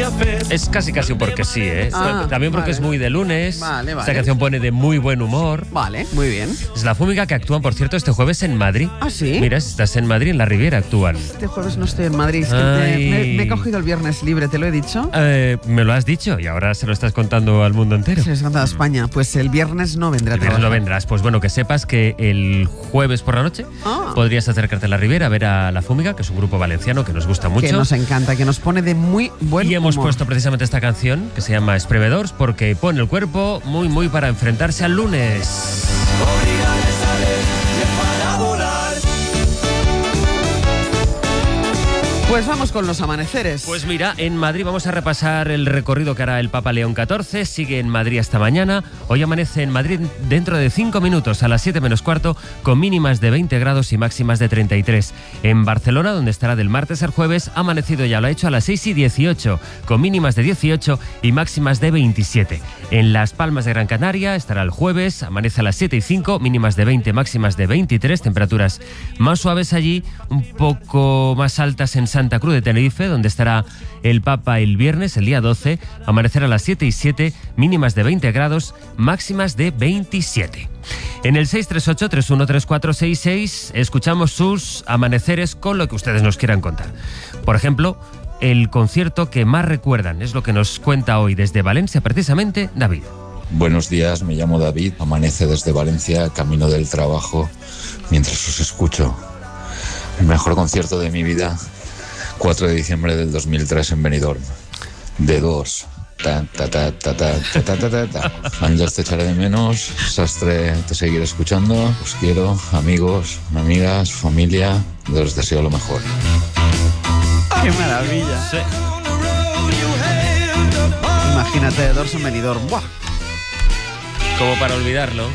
Es casi un porque sí, ¿eh? También porque es muy de lunes. Vale. Esta canción pone de muy buen humor. Vale, muy bien. Es La Fúmiga, que actúan, por cierto, este jueves en Madrid. ¿Ah, sí? Mira, si estás en Madrid, en la Riviera actúan. Este jueves no estoy en Madrid, es que me he cogido el viernes libre, ¿te lo he dicho? Me lo has dicho y ahora se lo estás contando al mundo entero. Se lo he contado a España. Pues el viernes no vendré a El viernes trabajar. no vendrás. Pues bueno, que sepas que el jueves por la noche podrías acercarte a la Riviera a ver a La Fúmiga, que es un grupo valenciano que nos gusta mucho. Que nos encanta, que nos pone de muy buen Y hemos humor. puesto precisamente esta canción, que se llama Esprevedors, porque pone el cuerpo muy para enfrentarse al lunes. Pues vamos con los amaneceres. Pues mira, en Madrid vamos a repasar el recorrido que hará el Papa León XIV. Sigue en Madrid hasta mañana. Hoy amanece en Madrid dentro de 5 minutos, a las 7 menos cuarto, con mínimas de 20 grados y máximas de 33. En Barcelona, donde estará del martes al jueves, ha amanecido, ya lo ha hecho, a las 6:18, con mínimas de 18 y máximas de 27. En Las Palmas de Gran Canaria estará el jueves, amanece a las 7:05, mínimas de 20, máximas de 23, temperaturas más suaves allí, un poco más altas en Santa Cruz de Tenerife, donde estará el Papa el viernes, el día 12, amanecerá a las 7:07, mínimas de 20 grados, máximas de 27. En el 638-313466 escuchamos sus amaneceres con lo que ustedes nos quieran contar. Por ejemplo, el concierto que más recuerdan, es lo que nos cuenta hoy desde Valencia, precisamente, David. Buenos días, me llamo David, amanece desde Valencia, camino del trabajo, mientras os escucho. El mejor concierto de mi vida, 4 de diciembre del 2003 en Benidorm. The Doors. Ángels, te echaré de menos. Sastre, te seguiré escuchando. Os quiero, amigos, amigas, familia. Les deseo lo mejor. ¡Qué maravilla! Sí. Imagínate de Doors en Benidorm. ¡Buah! Como para olvidarlo.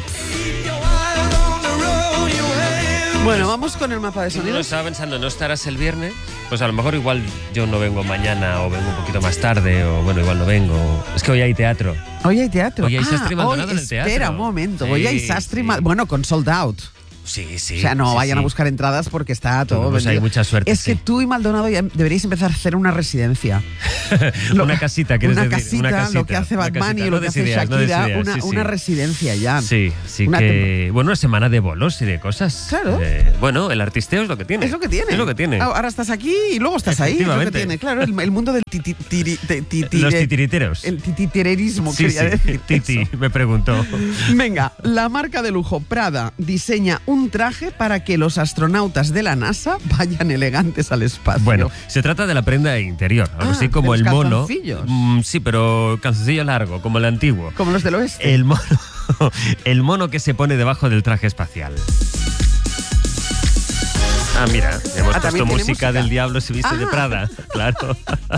Bueno, vamos con el mapa de Uno sonidos. estaba pensando, ¿no estarás el viernes? Pues a lo mejor igual yo no vengo mañana o vengo un poquito más tarde o bueno, igual no vengo. Es que hoy hay teatro. Hoy hay teatro. Hoy hay Sastre y Maldonado hoy, en el teatro. Espera un momento. Sí, Hoy hay Sastre y sí. Bueno, con sold out. Sí. O sea, no sí, vayan sí. a buscar entradas porque está todo Pues hay vendido. mucha suerte. Es que tú y Maldonado ya deberíais empezar a hacer una residencia. Una casita, ¿quieres una decir? casita, lo que hace una Bad Bunny, casita. lo No que des hace ideas, no des Shakira, ideas, sí, una residencia ya. Sí, Una que... Bueno, una semana de bolos y de cosas. Claro. Bueno, el artisteo es lo que tiene. Es lo que tiene. Es lo que tiene. Ahora estás aquí y luego estás ahí. Es lo que Efectivamente. tiene. Claro, el mundo del Los titiriteros. El tititererismo, Sí, quería decir. Titi, Eso. me preguntó. Venga, la marca de lujo Prada diseña un traje para que los astronautas de la NASA vayan elegantes al espacio. Bueno, se trata de la prenda interior, algo así como de el los mono. calzoncillos. Sí, pero calzoncillo largo, como el antiguo. Como los del oeste. El mono que se pone debajo del traje espacial. Ah, mira, hemos puesto ¿también tiene música del Diablo se viste de Prada, claro.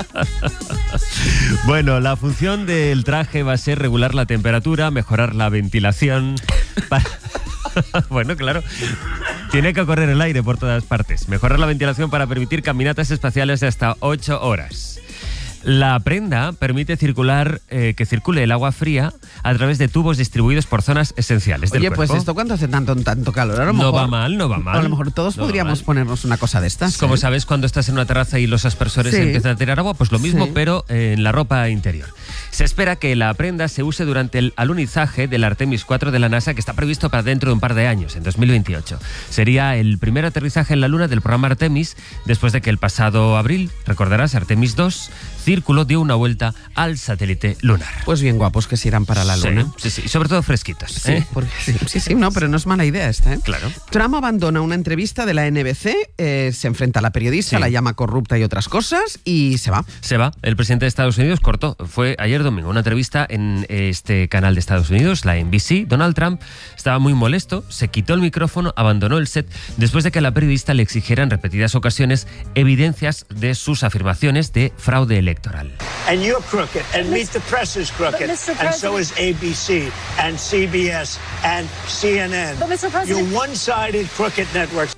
Bueno, la función del traje va a ser regular la temperatura, mejorar la ventilación. Bueno, claro. Tiene que correr el aire por todas partes. Mejorar la ventilación para permitir caminatas espaciales de hasta 8 horas. La prenda permite que circule el agua fría a través de tubos distribuidos por zonas esenciales del Oye, cuerpo. pues esto ¿cuánto hace tanto calor? A lo No mejor- va mal, no va mal. A lo mejor todos No va podríamos mal. ponernos una cosa de estas. Como ¿eh? sabes, cuando estás en una terraza y los aspersores Sí. empiezan a tirar agua, pues lo mismo, Sí. pero en la ropa interior. Se espera que la prenda se use durante el alunizaje del Artemis 4 de la NASA, que está previsto para dentro de un par de años, en 2028. Sería el primer aterrizaje en la Luna del programa Artemis, después de que el pasado abril, recordarás, Artemis 2, Círculo dio una vuelta al satélite lunar. Pues bien guapos que se irán para la Luna. Sí, sobre todo fresquitos. Sí, ¿eh? sí, no, pero no es mala idea esta, ¿eh? Claro. Trump abandona una entrevista de la NBC, se enfrenta a la periodista, Sí. la llama corrupta y otras cosas y se va. Se va. El presidente de Estados Unidos cortó. Fue ayer domingo una entrevista en este canal de Estados Unidos, la NBC. Donald Trump estaba muy molesto, se quitó el micrófono, abandonó el set después de que la periodista le exigiera en repetidas ocasiones evidencias de sus afirmaciones de fraude electoral. And you're crooked, and Meet the Press is crooked, Mr. and so is ABC, and CBS, and CNN. But, Mr. President- You're one-sided crooked networks.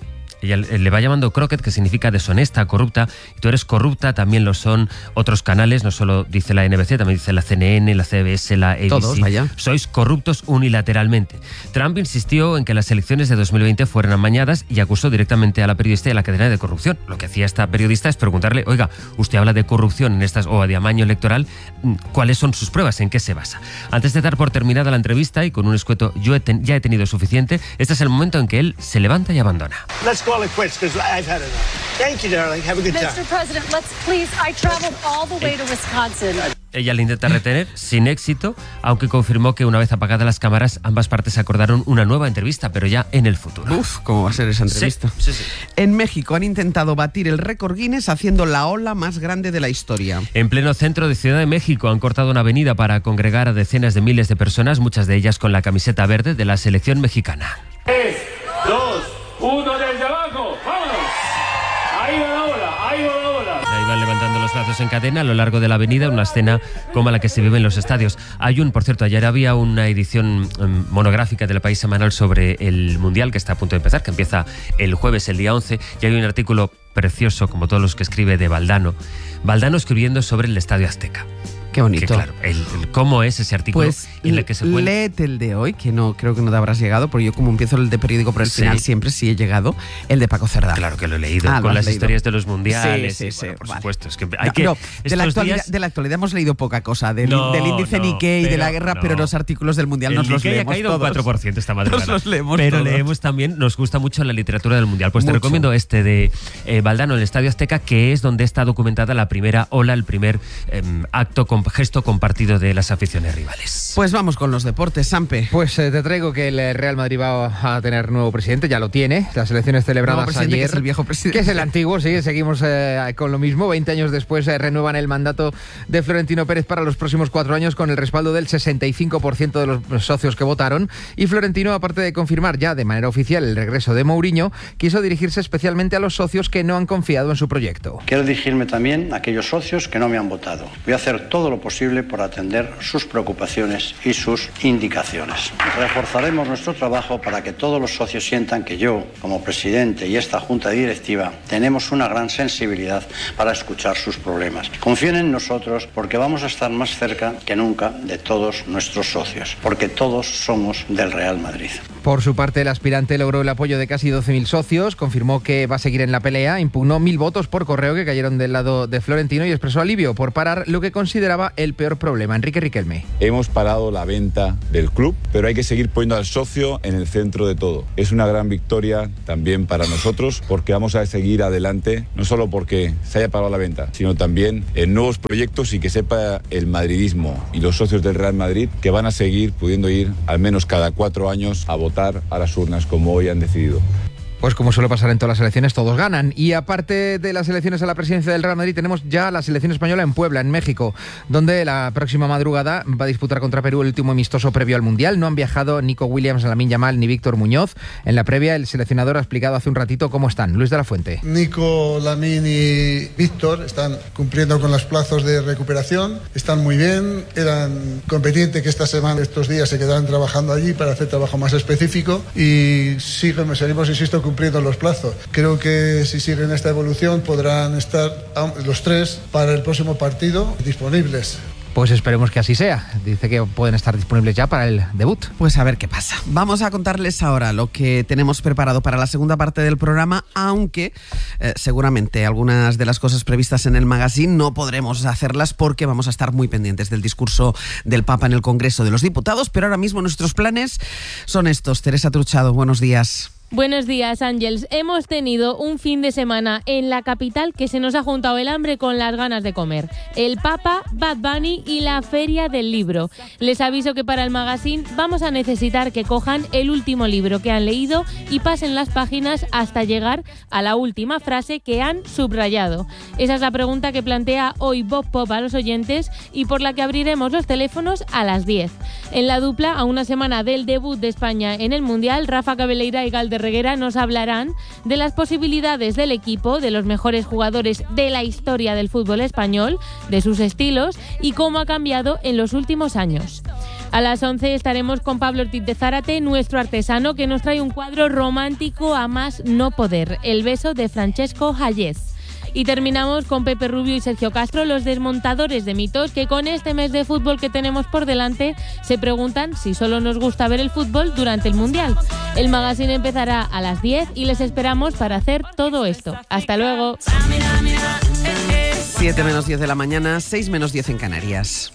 Ella le va llamando croquet, que significa deshonesta, corrupta. Y tú eres corrupta, también lo son otros canales, no solo dice la NBC, también dice la CNN, la CBS, la ABC. Todos, vaya. Sois corruptos unilateralmente. Trump insistió en que las elecciones de 2020 fueran amañadas y acusó directamente a la periodista y a la cadena de corrupción. Lo que hacía esta periodista es preguntarle, oiga, usted habla de corrupción en estas o de amaño electoral, ¿cuáles son sus pruebas? ¿En qué se basa? Antes de dar por terminada la entrevista y con un escueto ya he tenido suficiente, este es el momento en que él se levanta y abandona. Let's call it quits because I've had enough. Thank you, darling. Have a good time. Mr. President, let's please. I traveled all the way to Wisconsin. Ella le intenta retener, sin éxito, aunque confirmó que una vez apagadas las cámaras, ambas partes acordaron una nueva entrevista, pero ya en el futuro. Uf, ¿cómo va a ser esa entrevista? Sí. En México han intentado batir el récord Guinness haciendo la ola más grande de la historia. En pleno centro de Ciudad de México han cortado una avenida para congregar a decenas de miles de personas, muchas de ellas con la camiseta verde de la selección mexicana. 3, 2, 1, desde abajo, ¡vámonos! Ahí va la ola, ahí va la ola. Ahí van levantando los brazos en cadena a lo largo de la avenida, una escena como la que se vive en los estadios. Por cierto, ayer había una edición monográfica del País semanal sobre el Mundial que está a punto de empezar, que empieza el jueves, el día 11, y hay un artículo precioso, como todos los que escribe, de Valdano escribiendo sobre el Estadio Azteca. Qué bonito. Que, claro, cómo es ese artículo Pues en el que se puede... léete el de hoy, que no creo que no te habrás llegado, porque yo como empiezo el de periódico por el final siempre sí he llegado, el de Paco Cerdá. Claro que lo he leído, lo con has las leído. historias de los mundiales. Sí, Bueno, por vale. supuesto. Es que De la actualidad hemos leído poca cosa, del índice Nikkei, de la guerra, pero los artículos del Mundial nos los leemos ha caído todos. un 4% esta madrugada. Nos los leemos pero todos. leemos también, nos gusta mucho la literatura del Mundial. Pues Mucho. te recomiendo este de Valdano, el Estadio Azteca, que es donde está documentada la primera ola, el primer gesto compartido de las aficiones rivales. Pues vamos con los deportes, Sampe. Pues te traigo que el Real Madrid va a tener nuevo presidente, ya lo tiene. Las elecciones celebradas presidente, ayer. que es el viejo presidente. Que es el antiguo, sí, seguimos con lo mismo. 20 años después renuevan el mandato de Florentino Pérez para los próximos 4 años con el respaldo del 65% de los socios que votaron. Y Florentino, aparte de confirmar ya de manera oficial el regreso de Mourinho, quiso dirigirse especialmente a los socios que no han confiado en su proyecto. Quiero dirigirme también a aquellos socios que no me han votado. Voy a hacer todo lo posible por atender sus preocupaciones y sus indicaciones. Reforzaremos nuestro trabajo para que todos los socios sientan que yo, como presidente y esta junta directiva, tenemos una gran sensibilidad para escuchar sus problemas. Confíen en nosotros porque vamos a estar más cerca que nunca de todos nuestros socios, porque todos somos del Real Madrid. Por su parte, el aspirante logró el apoyo de casi 12.000 socios, confirmó que va a seguir en la pelea, impugnó 1.000 votos por correo que cayeron del lado de Florentino y expresó alivio por parar lo que consideraba el peor problema. Enrique Riquelme. Hemos parado la venta del club, pero hay que seguir poniendo al socio en el centro de todo. Es una gran victoria también para nosotros porque vamos a seguir adelante, no solo porque se haya parado la venta, sino también en nuevos proyectos y que sepa el madridismo y los socios del Real Madrid que van a seguir pudiendo ir al menos cada 4 años a votar a las urnas como hoy han decidido. Pues como suele pasar en todas las elecciones, todos ganan. Y aparte de las elecciones a la presidencia del Real Madrid, tenemos ya la selección española en Puebla, en México, donde la próxima madrugada va a disputar contra Perú el último amistoso previo al Mundial. No han viajado Nico Williams, Lamine Yamal ni Víctor Muñoz. En la previa, el seleccionador ha explicado hace un ratito cómo están. Luis de la Fuente. Nico, Lamine y Víctor están cumpliendo con los plazos de recuperación, están muy bien, eran competentes que estos días se quedarán trabajando allí para hacer trabajo más específico y seguimos, insisto, cumpliendo los plazos. Creo que si siguen esta evolución podrán estar los 3 para el próximo partido disponibles. Pues esperemos que así sea. Dice que pueden estar disponibles ya para el debut. Pues a ver qué pasa. Vamos a contarles ahora lo que tenemos preparado para la segunda parte del programa, aunque seguramente algunas de las cosas previstas en el magazine no podremos hacerlas porque vamos a estar muy pendientes del discurso del Papa en el Congreso de los Diputados, pero ahora mismo nuestros planes son estos. Teresa Truchado, buenos días. Buenos días, Ángels. Hemos tenido un fin de semana en la capital que se nos ha juntado el hambre con las ganas de comer. El Papa, Bad Bunny y la Feria del Libro. Les aviso que para el magazine vamos a necesitar que cojan el último libro que han leído y pasen las páginas hasta llegar a la última frase que han subrayado. Esa es la pregunta que plantea hoy Bob Pop a los oyentes y por la que abriremos los teléfonos a las 10. En la dupla, a una semana del debut de España en el Mundial, Rafa Cabeleira y Galder Reguera nos hablarán de las posibilidades del equipo, de los mejores jugadores de la historia del fútbol español, de sus estilos y cómo ha cambiado en los últimos años. A las 11 estaremos con Pablo Ortiz de Zárate, nuestro artesano, que nos trae un cuadro romántico a más no poder, El beso de Francesco Hayez. Y terminamos con Pepe Rubio y Sergio Castro, los desmontadores de mitos, que con este mes de fútbol que tenemos por delante se preguntan si solo nos gusta ver el fútbol durante el Mundial. El magazine empezará a las 10 y les esperamos para hacer todo esto. ¡Hasta luego! 7 menos 10 de la mañana, 6 menos 10 en Canarias.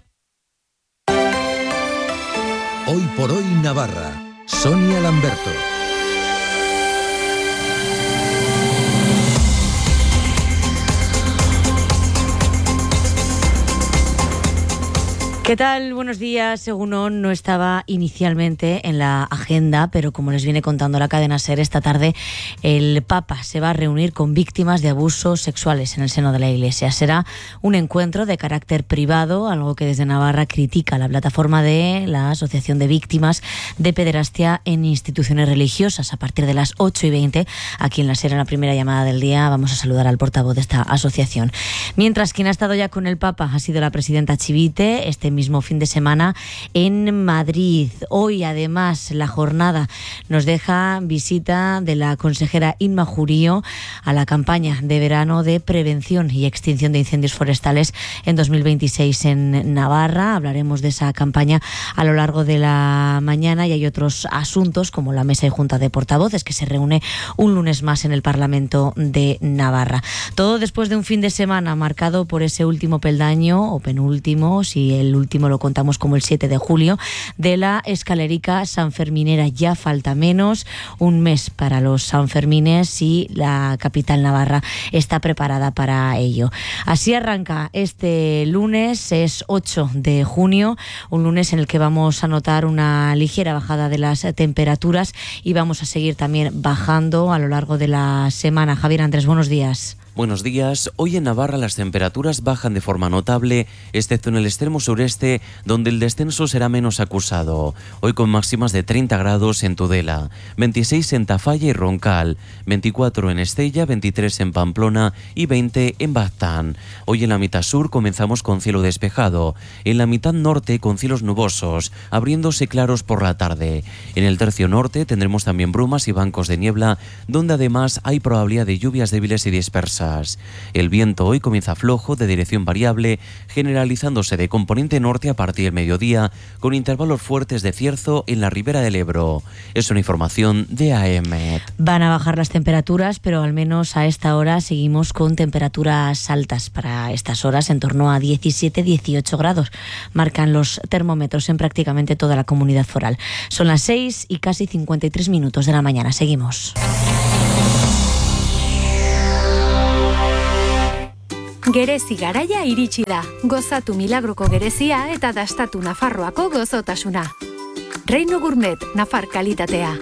Hoy por hoy Navarra. Sonia Lamberto. ¿Qué tal? Buenos días. Según no estaba inicialmente en la agenda, pero como les viene contando la cadena SER, esta tarde el Papa se va a reunir con víctimas de abusos sexuales en el seno de la Iglesia. Será un encuentro de carácter privado, algo que desde Navarra critica la plataforma de la Asociación de Víctimas de Pederastia en Instituciones Religiosas. A partir de las 8:20, aquí en la SER, en la primera llamada del día, vamos a saludar al portavoz de esta asociación. Mientras, quien ha estado ya con el Papa ha sido la presidenta Chivite, este mismo fin de semana en Madrid. Hoy, además, la jornada nos deja visita de la consejera Inma Jurío a la campaña de verano de prevención y extinción de incendios forestales en 2026 en Navarra. Hablaremos de esa campaña a lo largo de la mañana y hay otros asuntos como la mesa y junta de portavoces que se reúne un lunes más en el Parlamento de Navarra. Todo después de un fin de semana marcado por ese último peldaño o penúltimo, si el último lo contamos como el 7 de julio, de la escalerica sanferminera. Ya falta menos, un mes para los sanfermines y la capital navarra está preparada para ello. Así arranca este lunes, es 8 de junio, un lunes en el que vamos a notar una ligera bajada de las temperaturas y vamos a seguir también bajando a lo largo de la semana. Javier Andrés, buenos días. Buenos días. Hoy en Navarra las temperaturas bajan de forma notable, excepto en el extremo sureste, donde el descenso será menos acusado. Hoy con máximas de 30 grados en Tudela, 26 en Tafalla y Roncal, 24 en Estella, 23 en Pamplona y 20 en Baztán. Hoy en la mitad sur comenzamos con cielo despejado, en la mitad norte con cielos nubosos, abriéndose claros por la tarde. En el tercio norte tendremos también brumas y bancos de niebla, donde además hay probabilidad de lluvias débiles y dispersas. El viento hoy comienza flojo, de dirección variable, generalizándose de componente norte a partir del mediodía, con intervalos fuertes de cierzo en la ribera del Ebro. Es una información de AEMET. Van a bajar las temperaturas, pero al menos a esta hora seguimos con temperaturas altas. Para estas horas, en torno a 17-18 grados. Marcan los termómetros en prácticamente toda la comunidad foral. Son las 6 y casi 53 minutos de la mañana. Seguimos. Gerezi garaia iritsi da. Gozatu milagroko gerezia eta dastatu Nafarroako gozotasuna. Reino Gourmet, Nafar kalitatea.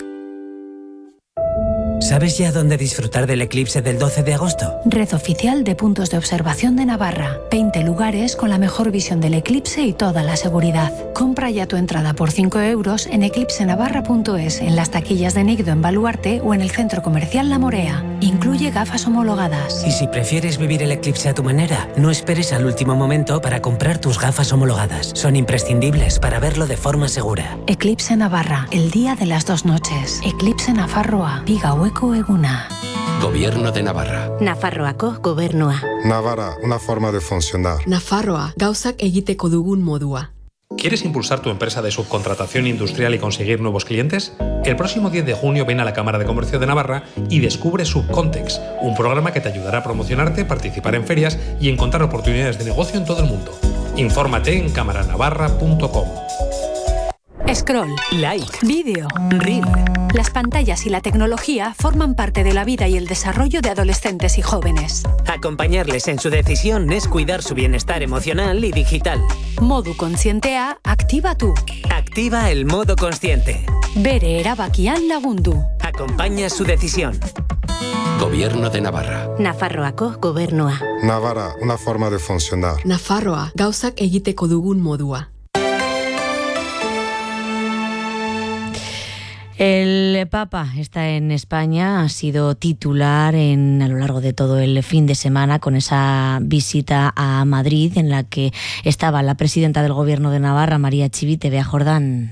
¿Sabes ya dónde disfrutar del eclipse del 12 de agosto? Red oficial de puntos de observación de Navarra. 20 lugares con la mejor visión del eclipse y toda la seguridad. Compra ya tu entrada por 5 euros en eclipsenavarra.es, en las taquillas de Nigdo en Baluarte o en el centro comercial La Morea. Incluye gafas homologadas. Y si prefieres vivir el eclipse a tu manera, no esperes al último momento para comprar tus gafas homologadas. Son imprescindibles para verlo de forma segura. Eclipse Navarra, el día de las 2 noches. Eclipse Nafarroa, Bigaueko eguna. Gobierno de Navarra. Nafarroako gobernua. Navarra, una forma de funcionar. Nafarroa, gauzak egiteko dugun modua. ¿Quieres impulsar tu empresa de subcontratación industrial y conseguir nuevos clientes? El próximo 10 de junio ven a la Cámara de Comercio de Navarra y descubre Subcontex, un programa que te ayudará a promocionarte, participar en ferias y encontrar oportunidades de negocio en todo el mundo. Infórmate en camaranavarra.com. Scroll, like, vídeo, reel. Las pantallas y la tecnología forman parte de la vida y el desarrollo de adolescentes y jóvenes. Acompañarles en su decisión es cuidar su bienestar emocional y digital. Modu kontzientea activa tú. Activa el modo consciente. Bere erabakian lagundu. Acompaña su decisión. Gobierno de Navarra. Nafarroako gobernua. Navarra, una forma de funcionar. Nafarroa, gauzak egiteko dugun modua. El Papa está en España, ha sido titular a lo largo de todo el fin de semana con esa visita a Madrid en la que estaba la presidenta del Gobierno de Navarra, María Chivite. Bea Jordán.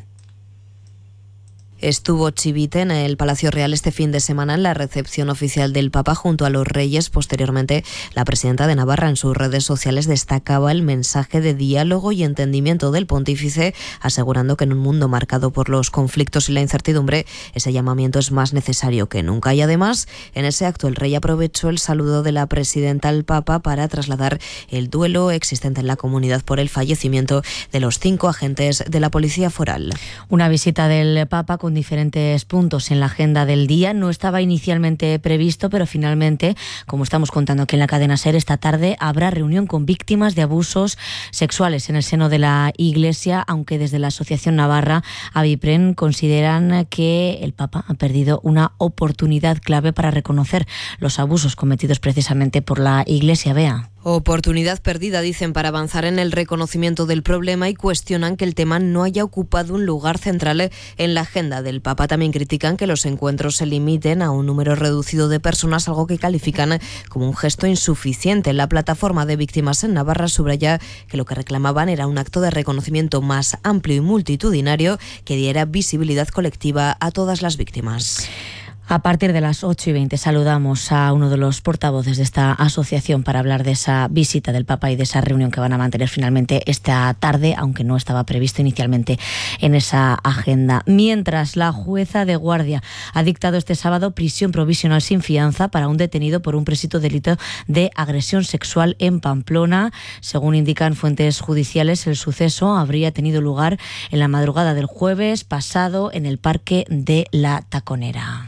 Estuvo Chivite en el Palacio Real este fin de semana en la recepción oficial del Papa junto a los reyes. Posteriormente, la presidenta de Navarra en sus redes sociales destacaba el mensaje de diálogo y entendimiento del pontífice, asegurando que en un mundo marcado por los conflictos y la incertidumbre, ese llamamiento es más necesario que nunca. Y además, en ese acto el rey aprovechó el saludo de la presidenta al Papa para trasladar el duelo existente en la comunidad por el fallecimiento de los 5 agentes de la Policía Foral. Una visita del Papa con diferentes puntos en la agenda del día. No estaba inicialmente previsto, pero finalmente, como estamos contando aquí en la cadena SER, esta tarde habrá reunión con víctimas de abusos sexuales en el seno de la Iglesia, aunque desde la Asociación Navarra Avipren consideran que el Papa ha perdido una oportunidad clave para reconocer los abusos cometidos precisamente por la Iglesia. Bea. Oportunidad perdida, dicen, para avanzar en el reconocimiento del problema, y cuestionan que el tema no haya ocupado un lugar central en la agenda del Papa. También critican que los encuentros se limiten a un número reducido de personas, algo que califican como un gesto insuficiente. La plataforma de víctimas en Navarra subraya que lo que reclamaban era un acto de reconocimiento más amplio y multitudinario que diera visibilidad colectiva a todas las víctimas. A partir de las 8:20 saludamos a uno de los portavoces de esta asociación para hablar de esa visita del Papa y de esa reunión que van a mantener finalmente esta tarde, aunque no estaba previsto inicialmente en esa agenda. Mientras, la jueza de guardia ha dictado este sábado prisión provisional sin fianza para un detenido por un presunto delito de agresión sexual en Pamplona. Según indican fuentes judiciales, el suceso habría tenido lugar en la madrugada del jueves pasado en el Parque de la Taconera.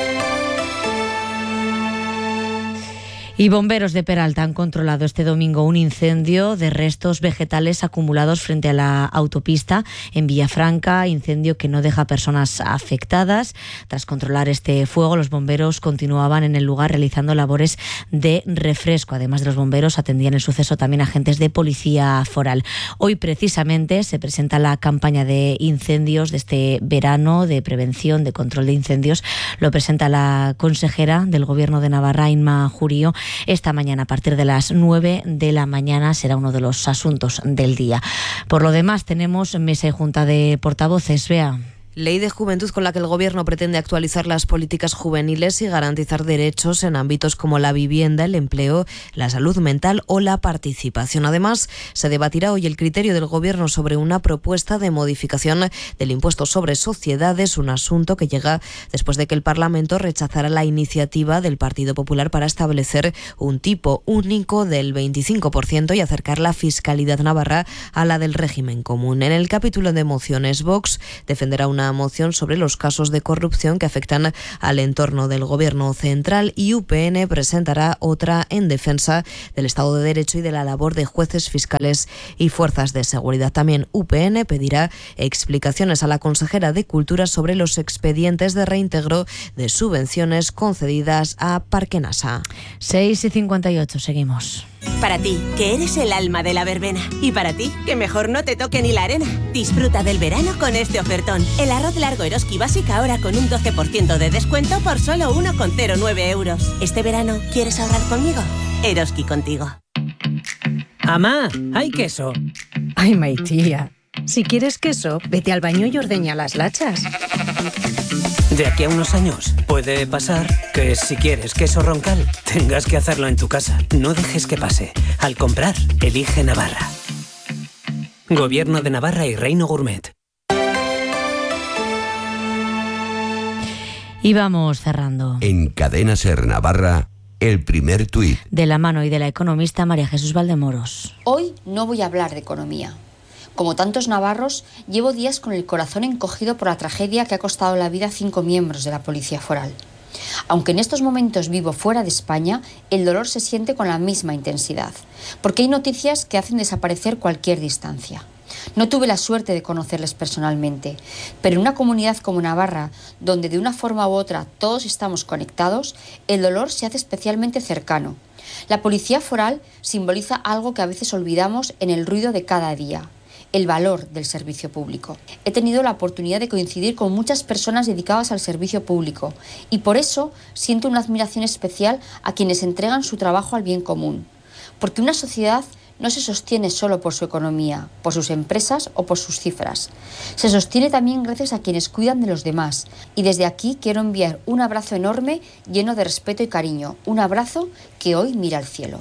Y bomberos de Peralta han controlado este domingo un incendio de restos vegetales acumulados frente a la autopista en Villafranca, incendio que no deja personas afectadas. Tras controlar este fuego, los bomberos continuaban en el lugar realizando labores de refresco. Además de los bomberos, atendían el suceso también agentes de policía foral. Hoy precisamente se presenta la campaña de incendios de este verano, de prevención, de control de incendios. Lo presenta la consejera del Gobierno de Navarra, Inma Jurío. Esta mañana, a partir de las 9 de la mañana, será uno de los asuntos del día. Por lo demás, tenemos mesa y junta de portavoces. Bea. Ley de juventud con la que el Gobierno pretende actualizar las políticas juveniles y garantizar derechos en ámbitos como la vivienda, el empleo, la salud mental o la participación. Además, se debatirá hoy el criterio del Gobierno sobre una propuesta de modificación del impuesto sobre sociedades, un asunto que llega después de que el Parlamento rechazara la iniciativa del Partido Popular para establecer un tipo único del 25% y acercar la fiscalidad navarra a la del régimen común. En el capítulo de mociones, Vox defenderá una moción sobre los casos de corrupción que afectan al entorno del Gobierno central, y UPN presentará otra en defensa del Estado de Derecho y de la labor de jueces, fiscales y fuerzas de seguridad. También UPN pedirá explicaciones a la consejera de Cultura sobre los expedientes de reintegro de subvenciones concedidas a Parque Nasa. 6:58, seguimos. Para ti, que eres el alma de la verbena. Y para ti, que mejor no te toque ni la arena. Disfruta del verano con este ofertón. El arroz largo Eroski Básica ahora con un 12% de descuento por solo 1,09 euros. ¿Este verano quieres ahorrar conmigo? Eroski contigo. Amá, ¿hay queso? Ay, Maitía, si quieres queso, vete al baño y ordeña las lachas. De aquí a unos años puede pasar que si quieres queso roncal, tengas que hacerlo en tu casa. No dejes que pase. Al comprar, elige Navarra. Gobierno de Navarra y Reino Gourmet. Y vamos cerrando. En Cadena SER Navarra, el primer tuit. De la mano y de la economista María Jesús Valdemoros. Hoy no voy a hablar de economía. Como tantos navarros, llevo días con el corazón encogido por la tragedia que ha costado la vida a 5 miembros de la Policía Foral. Aunque en estos momentos vivo fuera de España, el dolor se siente con la misma intensidad, porque hay noticias que hacen desaparecer cualquier distancia. No tuve la suerte de conocerles personalmente, pero en una comunidad como Navarra, donde de una forma u otra todos estamos conectados, el dolor se hace especialmente cercano. La Policía Foral simboliza algo que a veces olvidamos en el ruido de cada día: el valor del servicio público. He tenido la oportunidad de coincidir con muchas personas dedicadas al servicio público y por eso siento una admiración especial a quienes entregan su trabajo al bien común. Porque una sociedad no se sostiene solo por su economía, por sus empresas o por sus cifras. Se sostiene también gracias a quienes cuidan de los demás. Y desde aquí quiero enviar un abrazo enorme, lleno de respeto y cariño. Un abrazo que hoy mira al cielo.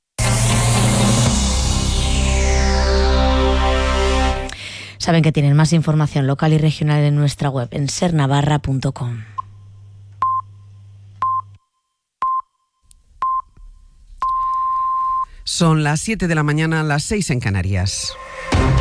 Saben que tienen más información local y regional en nuestra web, en sernavarra.com. Son las 7 de la mañana, las 6 en Canarias.